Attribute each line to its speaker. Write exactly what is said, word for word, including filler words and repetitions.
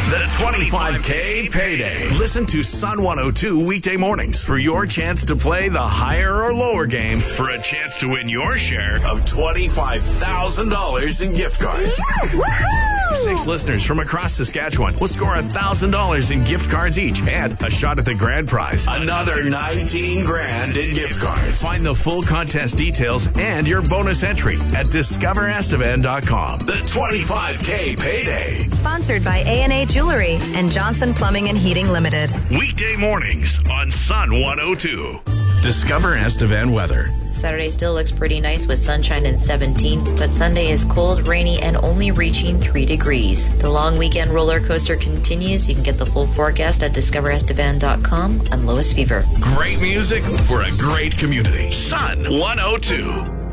Speaker 1: The twenty-five K Payday. Listen to Sun one oh two weekday mornings for your chance to play the higher or lower game for a chance to win your share of twenty-five thousand dollars in gift cards. Six listeners from across Saskatchewan will score one thousand dollars in gift cards each and a shot at the grand prize. Another nineteen grand in gift cards. Find the full contest details and your bonus entry at discover estevan dot com. The twenty-five K Payday.
Speaker 2: Sponsored by A and A Jewelry and Johnson Plumbing and Heating Limited.
Speaker 1: Weekday mornings on Sun one oh two. Discover Estevan weather.
Speaker 3: Saturday still looks pretty nice with sunshine and seventeen, but Sunday is cold, rainy, and only reaching three degrees. The long weekend roller coaster continues. You can get the full forecast at discover estevan dot com. I'm Lois Fever.
Speaker 1: Great music for a great community. Sun one oh two.